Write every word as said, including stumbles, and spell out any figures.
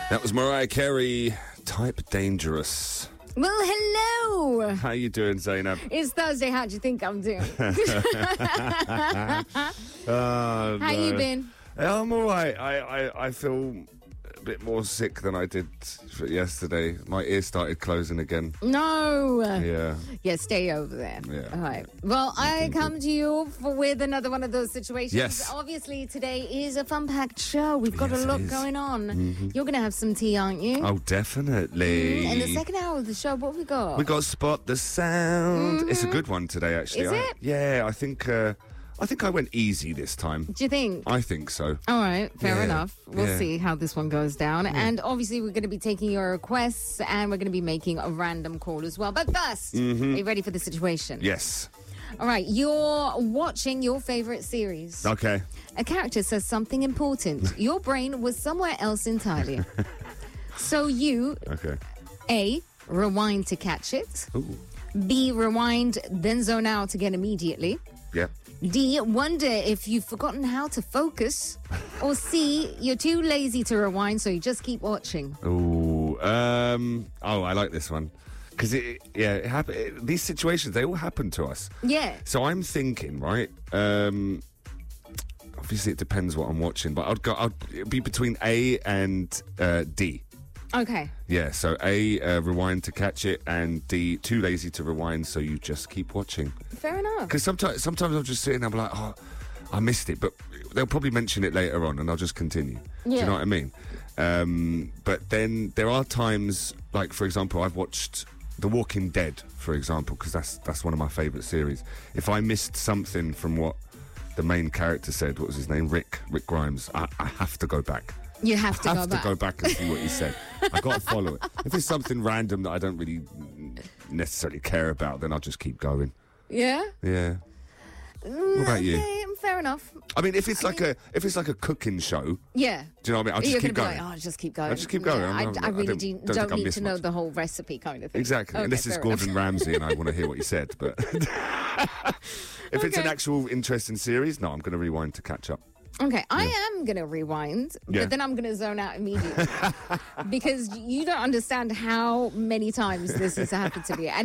That was Mariah Carey, Type Dangerous. Well, hello. How you doing, Zainab? It's Thursday. How do you think I'm doing? Oh, How no. you been? I'm all right. I, I, I feel a bit more sick than I did yesterday. My ear started closing again. No. Yeah. Yeah, stay over there. Yeah. All right. Well, I come to you for, with another one of those situations. Yes. Obviously, today is a fun-packed show. We've got Yes, a it lot is. going on. Mm-hmm. You're going to have some tea, aren't you? Oh, definitely. In the second hour of the show, what have we got? We got Spot the Sound. Mm-hmm. It's a good one today, actually. Is I, it? Yeah, I think. Uh, I think I went easy this time. Do you think? I think so. All right, fair Yeah, enough. We'll yeah. see how this one goes down. And obviously, we're going to be taking your requests and we're going to be making a random call as well. But 1st Mm-hmm. are you ready for the situation? Yes. All right, you're watching your favorite series. Okay. A character says something important. Your brain was somewhere else entirely. So you, Okay. A, rewind to catch it. Ooh. B, rewind, then zone out again immediately. Yep. D, wonder if you've forgotten how to focus. Or C, you're too lazy to rewind, so you just keep watching. Ooh. Um. Oh, I like this one. Because, it, yeah, it happen, it, these situations, they all happen to us. Yeah. So I'm thinking, right? Um, obviously, it depends what I'm watching, but I'd go. I'd it'd be between A and uh, D. Okay. Yeah. So A, uh, rewind to catch it, and D, too lazy to rewind, so you just keep watching. Fair enough. Because sometimes, sometimes I'll just sit and I'm like, oh, I missed it, but they'll probably mention it later on, and I'll just continue. Do Yeah. you know what I mean? Um, but then there are times, like for example, I've watched The Walking Dead, for example, because that's that's one of my favourite series. If I missed something from what the main character said, what was his name, Rick, Rick Grimes, I, I have to go back. You have to I go have back. to go back and see what he said. I got to follow it. If it's something random that I don't really necessarily care about, then I'll just keep going. Yeah? Yeah. What about you? Okay, fair enough. I mean, if it's like a if it's like a cooking show, Yeah. do you know what I mean? I'll just You're keep gonna going. be like, oh, just keep going. I'll just keep going. Yeah, I'm- I, I'm- I I really don't- do, don't don't, think I need missed to know much. the whole recipe kind of thing. Exactly. Okay, and this is fair Gordon enough. Ramsay, and I want to hear what he said. But if it's an Okay. actual interesting series, no, I'm going to rewind to catch up. Okay, I am going to rewind, Yeah. but then I'm going to zone out immediately. Because you don't understand how many times this has happened to me. And